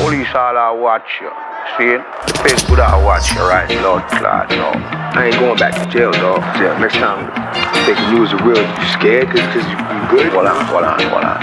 police all I watch you. See? The face good I watch you, right? Lord Clad, no. I ain't going back to jail, dog. Yeah, next time, thinking you was a real, you scared because you good? Hold on.